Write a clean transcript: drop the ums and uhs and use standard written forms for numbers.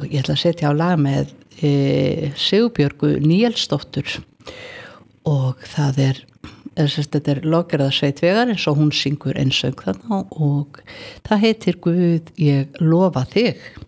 ég ætla að setja á lag með Sigurbjörgu Níelsdóttur og þetta er Loggerðarsveit Vegarins og hún syngur einsöng þarna og það heitir Guð, ég lofa þig.